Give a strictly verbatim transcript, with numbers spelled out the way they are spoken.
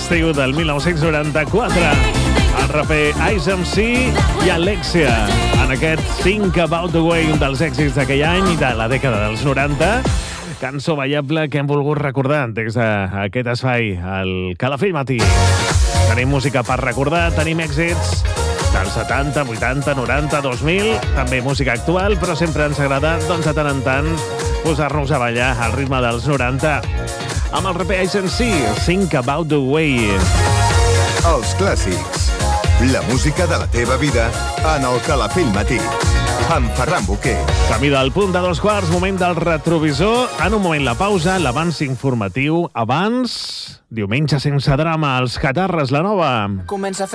l'estiu del mil nou-cents noranta-quatre. El raper Ice M C i Alexia en aquest Think About The Way, un dels èxits d'aquell any i de la dècada dels noranta. Cançó ballable que hem volgut recordar des d'aquest espai, el Calafell Matí. Tenim música per recordar, tenim èxits dels setanta, vuitanta, noranta, dos mil, també música actual, però sempre ens agrada, doncs, de tant en tant, posar-nos a ballar al ritme dels noranta. Amb el raper Ice M C, Think About The Way. Els clàssics. La música de la teva vida en el Calafell Matí. Amb Ferran Boquer. Camí del punt de dos quarts, moment del retrovisor. En un moment la pausa, l'avanç informatiu. Abans, diumenge sense drama, els Catarres, la nova. Comença a fer